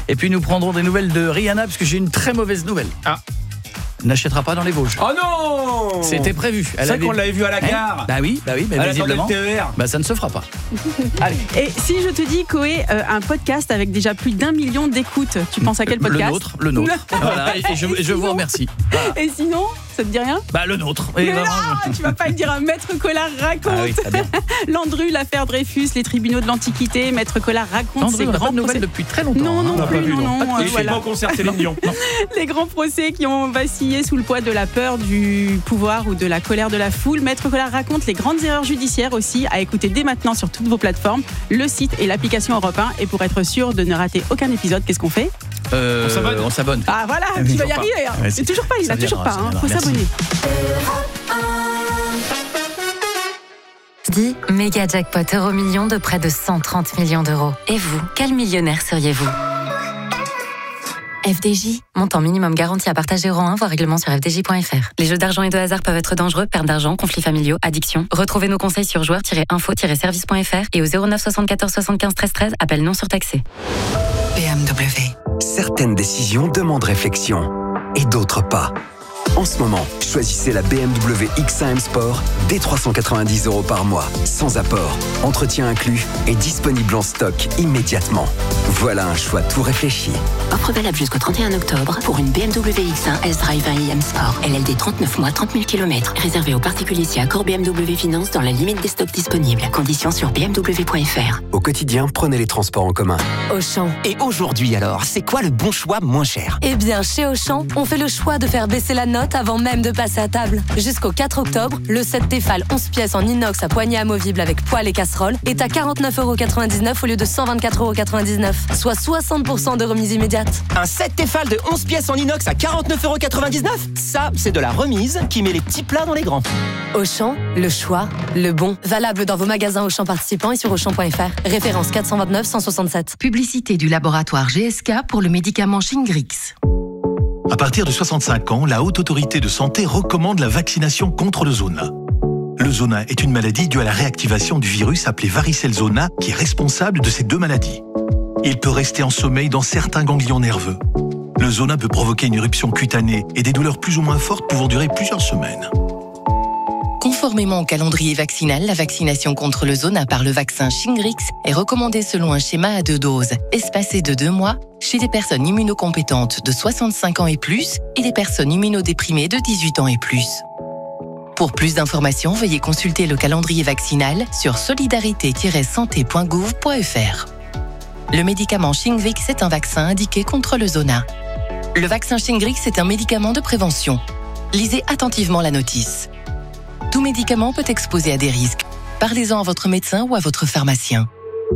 Et puis nous prendrons des nouvelles de Rihanna, parce que j'ai une très mauvaise nouvelle. N'achètera pas dans les Vosges. Oh non! C'était prévu. C'est vrai qu'on l'avait vu à la gare. Bah oui, mais visiblement, ça ne se fera pas. Allez. Et si je te dis, Koé, un podcast avec déjà plus d'1 million d'écoutes, tu penses à quel podcast? Le nôtre. Voilà, et je vous remercie. Voilà. Et sinon, ça te dit rien? Le nôtre. Mais non, tu vas pas le dire à Maître Collard raconte. Ah oui, très bien. Landru, l'affaire Dreyfus, les tribunaux de l'Antiquité, Maître Collard raconte ses grands procès. Depuis très longtemps. Non, Il fait pas au concert Céline Dion. Les grands procès qui ont vacillé sous le poids de la peur, du pouvoir ou de la colère de la foule. Maître Collard raconte les grandes erreurs judiciaires aussi, à écouter dès maintenant sur toutes vos plateformes, le site et l'application Europe 1. Et pour être sûr de ne rater aucun épisode, qu'est-ce qu'on fait? On s'abonne. Ah voilà, tu vas y arriver. Ouais, c'est toujours pas, il a toujours pas. Faut Merci. s'abonner. Dit méga jackpot euro-million de près de 130 millions d'euros. Et vous, quel millionnaire seriez-vous? FDJ, montant minimum garanti à partager rang 1, voire règlement sur fdj.fr. Les jeux d'argent et de hasard peuvent être dangereux, perte d'argent, conflits familiaux, addiction. Retrouvez nos conseils sur joueurs-info-service.fr et au 09 74 75 13 13, appel non surtaxé. BMW. Certaines décisions demandent réflexion et d'autres pas. En ce moment, choisissez la BMW X1 M Sport dès 390 € par mois, sans apport, entretien inclus et disponible en stock immédiatement. Voilà un choix tout réfléchi. Offre valable jusqu'au 31 octobre pour une BMW X1 S-Drive 1 IM Sport. LLD 39 mois, 30 000 km. Réservé aux particuliers si accord BMW Finance dans la limite des stocks disponibles. Conditions sur bmw.fr. Au quotidien, prenez les transports en commun. Auchan. Et aujourd'hui alors, c'est quoi le bon choix moins cher? Eh bien, chez Auchan, on fait le choix de faire baisser la note avant même de passer à table. Jusqu'au 4 octobre, le set Tefal 11 pièces en inox à poignée amovible avec poêle et casserole est à 49,99 € au lieu de 124,99 €, soit 60% de remise immédiate. Un set Tefal de 11 pièces en inox à 49,99 €? Ça, c'est de la remise qui met les petits plats dans les grands. Auchan, le choix, le bon. Valable dans vos magasins Auchan participants et sur Auchan.fr. Référence 429 167. Publicité du laboratoire GSK pour le médicament Shingrix. À partir de 65 ans, la Haute Autorité de Santé recommande la vaccination contre le zona. Le zona est une maladie due à la réactivation du virus appelé varicelle zona qui est responsable de ces deux maladies. Il peut rester en sommeil dans certains ganglions nerveux. Le zona peut provoquer une éruption cutanée et des douleurs plus ou moins fortes pouvant durer plusieurs semaines. Conformément au calendrier vaccinal, la vaccination contre le zona par le vaccin Shingrix est recommandée selon un schéma à 2 doses, espacé de 2 mois, chez des personnes immunocompétentes de 65 ans et plus et des personnes immunodéprimées de 18 ans et plus. Pour plus d'informations, veuillez consulter le calendrier vaccinal sur solidarité-santé.gouv.fr. Le médicament Shingrix est un vaccin indiqué contre le zona. Le vaccin Shingrix est un médicament de prévention. Lisez attentivement la notice. Tout médicament peut exposer à des risques. Parlez-en à votre médecin ou à votre pharmacien.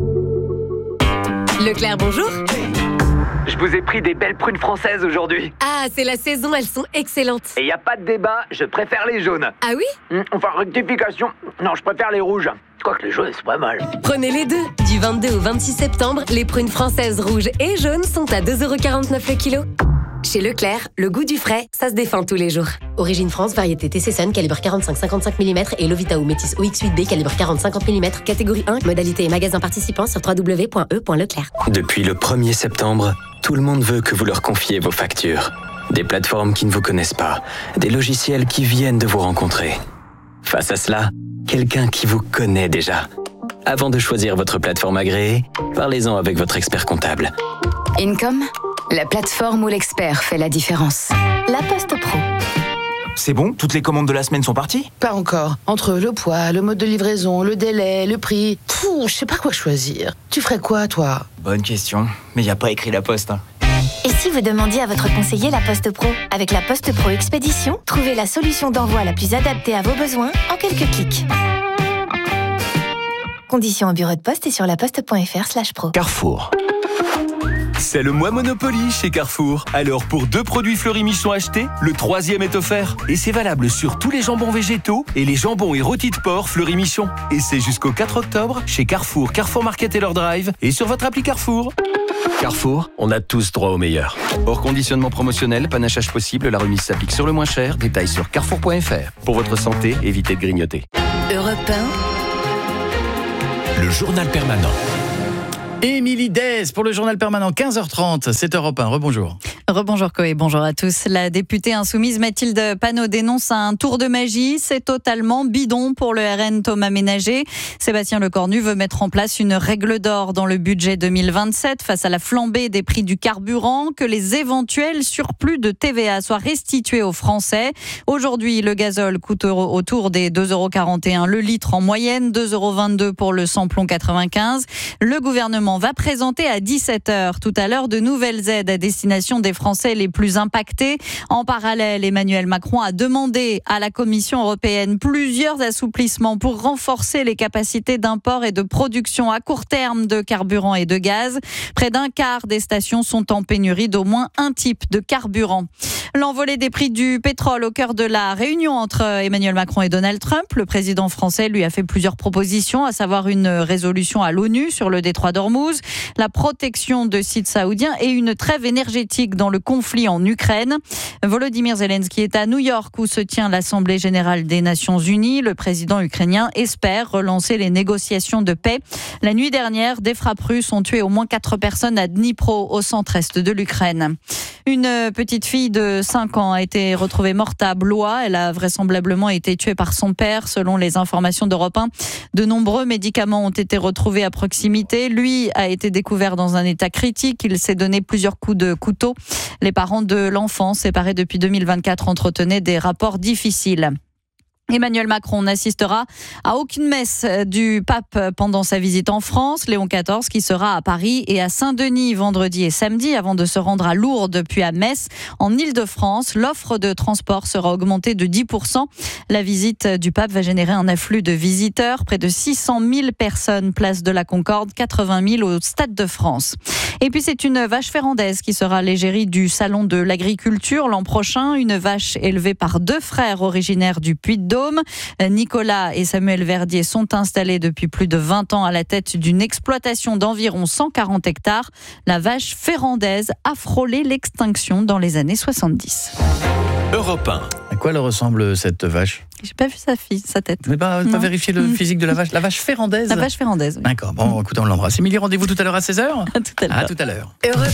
Leclerc, bonjour. Je vous ai pris des belles prunes françaises aujourd'hui. Ah, c'est la saison, elles sont excellentes. Et y a pas de débat, je préfère les jaunes. Ah oui? Enfin, rectification, non, je préfère les rouges. Quoique les jaunes, c'est pas mal. Prenez les deux. Du 22 au 26 septembre, les prunes françaises rouges et jaunes sont à 2,49 € le kilo. Chez Leclerc, le goût du frais, ça se défend tous les jours. Origine France, variété TC Sun, calibre 45-55 mm et Lovita ou Métis OX8B, calibre 40-50 mm, catégorie 1, modalité et magasin participant sur www.e.leclerc. Depuis le 1er septembre, tout le monde veut que vous leur confiez vos factures. Des plateformes qui ne vous connaissent pas, des logiciels qui viennent de vous rencontrer. Face à cela, quelqu'un qui vous connaît déjà. Avant de choisir votre plateforme agréée, parlez-en avec votre expert comptable. Income, la plateforme où l'expert fait la différence. La Poste Pro. C'est bon? Toutes les commandes de la semaine sont parties? Pas encore. Entre le poids, le mode de livraison, le délai, le prix... je sais pas quoi choisir. Tu ferais quoi, toi? Bonne question. Mais y a pas écrit la Poste, hein. Et si vous demandiez à votre conseiller la Poste Pro? Avec la Poste Pro Expédition, trouvez la solution d'envoi la plus adaptée à vos besoins en quelques clics. Conditions au bureau de poste et sur laposte.fr/pro. Carrefour. C'est le mois Monopoly chez Carrefour. Alors pour 2 produits Fleury-Michon achetés, le 3e est offert. Et c'est valable sur tous les jambons végétaux et les jambons et rôtis de porc Fleury-Michon. Et c'est jusqu'au 4 octobre chez Carrefour, Carrefour Market et leur drive et sur votre appli Carrefour. Carrefour, on a tous droit au meilleur. Hors conditionnement promotionnel, panachage possible, la remise s'applique sur le moins cher. Détails sur carrefour.fr. Pour votre santé, évitez de grignoter. Europe 1. Le journal permanent. Émilie Dez pour le journal permanent, 15h30, c'est Europe 1. Rebonjour. Rebonjour Koé, bonjour à tous. La députée insoumise Mathilde Panot dénonce un tour de magie. C'est totalement bidon pour le RN Thomas Ménager. Sébastien Lecornu veut mettre en place une règle d'or dans le budget 2027 face à la flambée des prix du carburant, que les éventuels surplus de TVA soient restitués aux Français. Aujourd'hui, le gazole coûte autour des 2,41 € le litre en moyenne, 2,22 € pour le samplon 95. Le gouvernement va présenter à 17h tout à l'heure de nouvelles aides à destination des Français les plus impactés. En parallèle, Emmanuel Macron a demandé à la Commission européenne plusieurs assouplissements pour renforcer les capacités d'import et de production à court terme de carburant et de gaz. Près d'un quart des stations sont en pénurie d'au moins un type de carburant. L'envolée des prix du pétrole au cœur de la réunion entre Emmanuel Macron et Donald Trump. Le président français lui a fait plusieurs propositions, à savoir une résolution à l'ONU sur le détroit d'Ormuz, la protection de sites saoudiens et une trêve énergétique dans le conflit en Ukraine. Volodymyr Zelensky est à New York où se tient l'Assemblée générale des Nations Unies. Le président ukrainien espère relancer les négociations de paix. La nuit dernière, des frappes russes ont tué au moins 4 personnes à Dnipro, au centre-est de l'Ukraine. Une petite fille de 5 ans a été retrouvée morte à Blois. Elle a vraisemblablement été tuée par son père, selon les informations d'Europe 1. De nombreux médicaments ont été retrouvés à proximité. Lui a été découvert dans un état critique. Il s'est donné plusieurs coups de couteau. Les parents de l'enfant, séparés depuis 2024, entretenaient des rapports difficiles. Emmanuel Macron n'assistera à aucune messe du pape pendant sa visite en France. Léon XIV qui sera à Paris et à Saint-Denis vendredi et samedi avant de se rendre à Lourdes puis à Metz. En Île-de-France, l'offre de transport sera augmentée de 10%. La visite du pape va générer un afflux de visiteurs. Près de 600 000 personnes place de la Concorde, 80 000 au Stade de France. Et puis c'est une vache férandaise qui sera l'égérie du Salon de l'Agriculture l'an prochain. Une vache élevée par 2 frères originaires du Puy-de-Dôme. Nicolas et Samuel Verdier sont installés depuis plus de 20 ans à la tête d'une exploitation d'environ 140 hectares. La vache férandaise a frôlé l'extinction dans les années 70. Europe 1. À quoi elle ressemble cette vache ? J'ai pas vu sa tête. Mais pas vérifier le physique de la vache. La vache férandaise. La vache férandaise, oui. D'accord, bon, écoutez, on l'embrasse. Émilie, rendez-vous tout à l'heure à 16h ? À tout à l'heure. Europe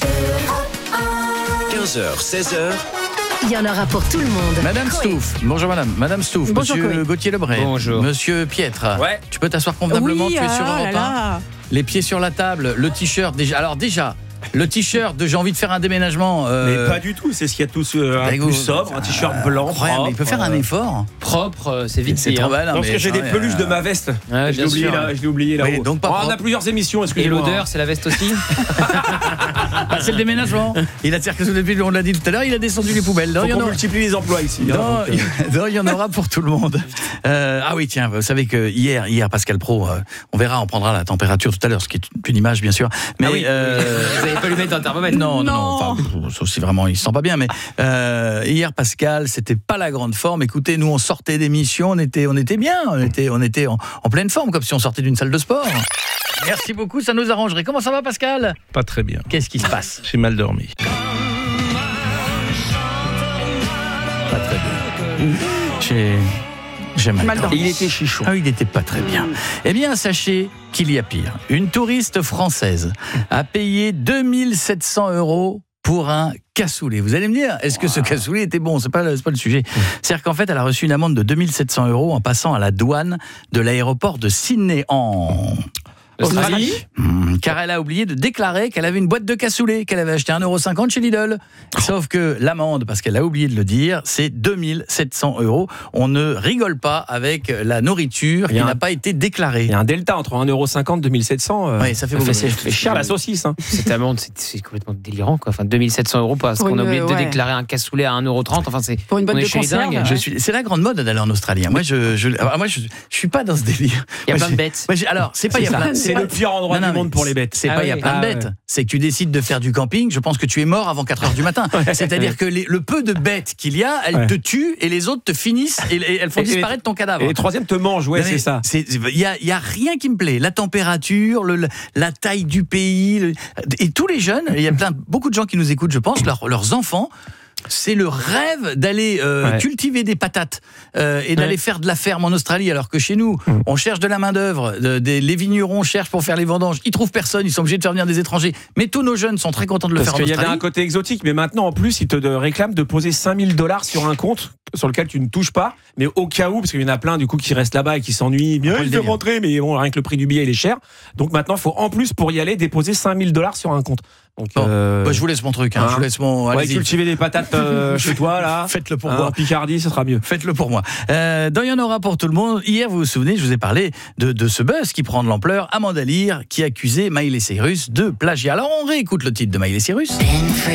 1. 15h, 16h. Il y en aura pour tout le monde. Madame Stouff, bonjour madame. Madame Stouff, Bonjour, monsieur Gauthier-Lebray. Bonjour. Monsieur Pietre. Ouais. Tu peux t'asseoir convenablement, Oui, tu es sur Europe 1. Les pieds sur la table, le t-shirt déjà. Alors déjà, le t-shirt de j'ai envie de faire un déménagement. Mais pas du tout, c'est ce qu'il y a tous plus sobre, un t-shirt blanc. Incroyable, propre, il peut faire un effort. Propre, c'est vite. C'est trop mal. Parce que j'ai des peluches de ma veste. Ouais, je l'ai oublié là-haut. Oui, donc on a plusieurs émissions, excusez-moi. Et l'odeur, c'est la veste aussi. C'est le déménagement. Il a tiré depuis, on l'a dit tout à l'heure, il a descendu les poubelles. Donc on multiplie les emplois ici. Il y en aura pour tout le monde. Ah oui, tiens, vous savez que hier Pascal Praud, on verra, on prendra la température tout à l'heure, ce qui est une image bien sûr. Mais vous n'avez pas lui mettre un thermomètre. Non. Enfin, sauf si vraiment il se sent pas bien. Mais hier Pascal, c'était pas la grande forme. Écoutez, nous on sortait d'émission, on était bien, on était en pleine forme, comme si on sortait d'une salle de sport. Merci beaucoup, ça nous arrangerait. Comment ça va Pascal ? Pas très bien. Qu'est-ce qui se passe ? J'ai mal dormi. Pas très bien. J'ai mal dormi. Il était chichon. Il n'était pas très bien. Eh bien, sachez qu'il y a pire. Une touriste française a payé 2700 € pour un cassoulet. Vous allez me dire, est-ce que ce cassoulet était bon ? C'est pas le sujet. C'est-à-dire qu'en fait, elle a reçu une amende de 2700 € en passant à la douane de l'aéroport de Sydney en Australie, car elle a oublié de déclarer qu'elle avait une boîte de cassoulet, qu'elle avait acheté 1,50 € chez Lidl. Sauf que l'amende, parce qu'elle a oublié de le dire, c'est 2700 €. On ne rigole pas avec la nourriture qui n'a pas été déclarée. Il y a un delta entre 1,50 € et 2700 €. Oui, ça fait cher la saucisse. Hein. Cette amende, c'est complètement délirant, quoi. Enfin, 2700 € parce qu'on a oublié de déclarer un cassoulet à 1,30 €. Enfin, c'est pour une boîte de conserve. C'est la grande mode d'aller en Australie. Moi, je suis pas dans ce délire. Il y a plein de bêtes. Alors, c'est pas. C'est le pire endroit du monde pour les bêtes. C'est pas, il y a plein de bêtes. C'est que tu décides de faire du camping, je pense que tu es mort avant 4h du matin. C'est-à-dire que le peu de bêtes qu'il y a, elles te tuent et les autres te finissent et elles font disparaître ton cadavre. Et les troisièmes te mangent, c'est ça. Il y a rien qui me plaît. La température, la taille du pays, et tous les jeunes, il y a beaucoup de gens qui nous écoutent, je pense, leurs enfants c'est le rêve d'aller cultiver des patates et d'aller faire de la ferme en Australie, alors que chez nous, on cherche de la main-d'œuvre, les vignerons cherchent pour faire les vendanges, ils trouvent personne, ils sont obligés de faire venir des étrangers. Mais tous nos jeunes sont très contents de le faire en Australie. Parce qu'il y avait un côté exotique, mais maintenant en plus, ils te réclament de poser $5,000 sur un compte sur lequel tu ne touches pas, mais au cas où, parce qu'il y en a plein du coup qui restent là-bas et qui s'ennuient, bien ils veulent rentrer, mais bon, rien que le prix du billet il est cher. Donc maintenant, il faut en plus pour y aller déposer $5,000 sur un compte. Donc, je vous laisse mon truc. Je vous laisse mon. Cultiver des patates chez toi là. Faites-le pour moi. En Picardie, ce sera mieux. Faites-le pour moi. Dans Il y en aura pour tout le monde. Hier, vous vous souvenez, je vous ai parlé de ce buzz qui prend de l'ampleur. Amanda Lear qui accusait Miley Cyrus de plagiat. Alors on réécoute le titre de Miley Cyrus.